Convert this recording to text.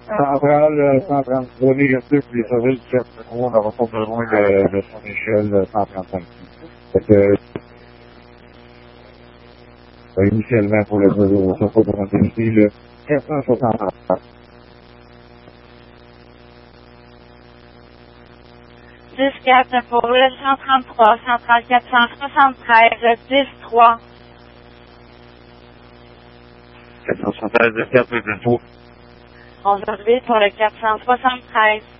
Centrale 133 négatif, les services du 403, on n'aura pas besoin de son échelle 135. Fait que, initialement, pour le réseau, ça pas pour ici, le 460. 10-4 pour le 133, centrale 473, 10-3. 473, 4 pour 11-8 pour le 473.